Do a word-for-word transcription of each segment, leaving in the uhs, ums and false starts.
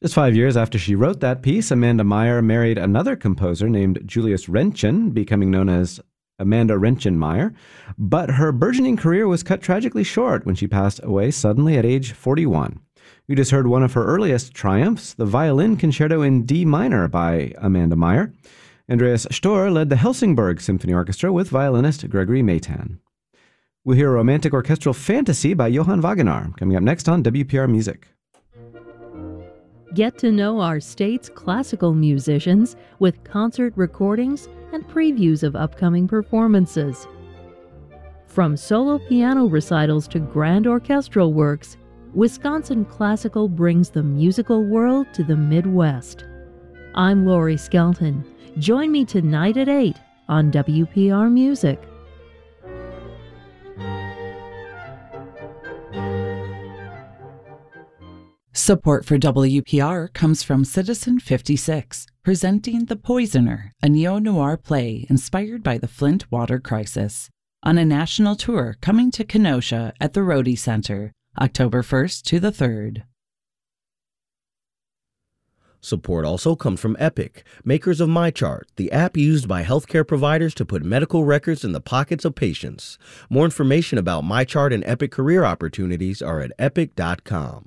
Just five years after she wrote that piece, Amanda Meyer married another composer named Julius Rentgen, becoming known as Amanda Rentgen Meyer. But her burgeoning career was cut tragically short when she passed away suddenly at age forty-one. We just heard one of her earliest triumphs, the Violin Concerto in D minor by Amanda Meyer. Andreas Stohr led the Helsingborg Symphony Orchestra with violinist Gregory Maitan. We'll hear a romantic orchestral fantasy by Johann Wagenaar, coming up next on W P R Music. Get to know our state's classical musicians with concert recordings and previews of upcoming performances. From solo piano recitals to grand orchestral works, Wisconsin Classical brings the musical world to the Midwest. I'm Lori Skelton. Join me tonight at eight on W P R Music. Support for W P R comes from Citizen fifty-six, presenting The Poisoner, a neo-noir play inspired by the Flint water crisis, on a national tour coming to Kenosha at the Rhodey Center, October first to the third. Support also comes from Epic, makers of MyChart, the app used by healthcare providers to put medical records in the pockets of patients. More information about MyChart and Epic career opportunities are at epic dot com.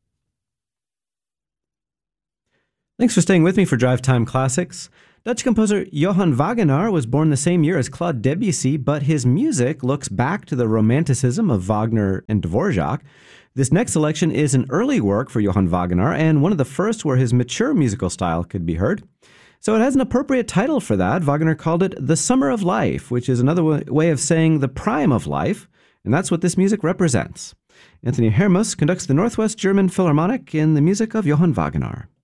Thanks for staying with me for Drive Time Classics. Dutch composer Johann Wagenaar was born the same year as Claude Debussy, but his music looks back to the romanticism of Wagner and Dvorak. This next selection is an early work for Johann Wagenaar and one of the first where his mature musical style could be heard. So it has an appropriate title for that. Wagenaar called it The Summer of Life, which is another way of saying the prime of life, and that's what this music represents. Anthony Hermus conducts the Northwest German Philharmonic in the music of Johann Wagenaar.